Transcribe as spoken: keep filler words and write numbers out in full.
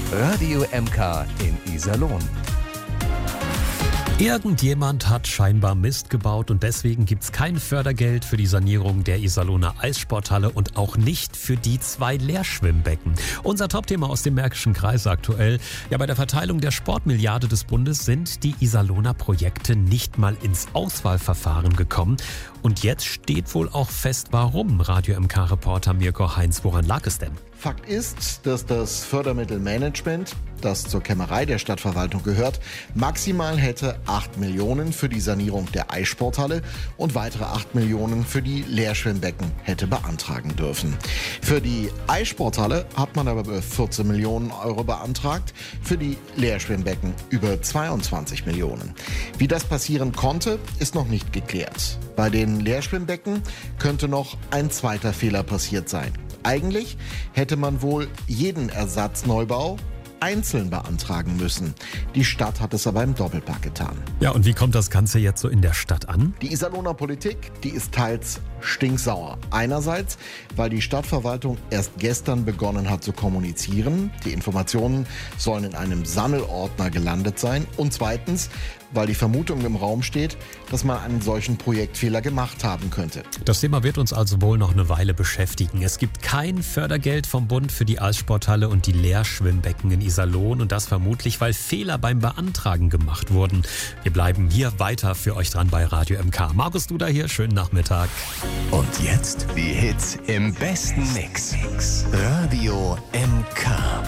Radio M K in Iserlohn. Irgendjemand hat scheinbar Mist gebaut und deswegen gibt's kein Fördergeld für die Sanierung der Iserlohner Eissporthalle und auch nicht für die zwei Leerschwimmbecken. Unser Topthema aus dem Märkischen Kreis aktuell. Ja, bei der Verteilung der Sportmilliarde des Bundes sind die Iserlohner Projekte nicht mal ins Auswahlverfahren gekommen. Und jetzt steht wohl auch fest, warum. Radio M K-Reporter Mirko Heinz, woran lag es denn? Fakt ist, dass das Fördermittelmanagement, das zur Kämmerei der Stadtverwaltung gehört, maximal hätte acht Millionen für die Sanierung der Eissporthalle und weitere acht Millionen für die Leerschwimmbecken hätte beantragen dürfen. Für die Eissporthalle hat man aber vierzehn Millionen Euro beantragt, für die Leerschwimmbecken über zweiundzwanzig Millionen. Wie das passieren konnte, ist noch nicht geklärt. Bei den Leerschwimmbecken könnte noch ein zweiter Fehler passiert sein. Eigentlich hätte man wohl jeden Ersatzneubau einzeln beantragen müssen. Die Stadt hat es aber im Doppelpack getan. Ja, und wie kommt das Ganze jetzt so in der Stadt an? Die Iserlohner Politik, die ist teils stinksauer. Einerseits, weil die Stadtverwaltung erst gestern begonnen hat zu kommunizieren. Die Informationen sollen in einem Sammelordner gelandet sein. Und zweitens, weil die Vermutung im Raum steht, dass man einen solchen Projektfehler gemacht haben könnte. Das Thema wird uns also wohl noch eine Weile beschäftigen. Es gibt kein Fördergeld vom Bund für die Eissporthalle und die Leerschwimmbecken in Iserlohn und das vermutlich, weil Fehler beim Beantragen gemacht wurden. Wir bleiben hier weiter für euch dran bei Radio M K. Markus Duda hier, schönen Nachmittag. Und jetzt die Hits im besten Mix. Radio M K.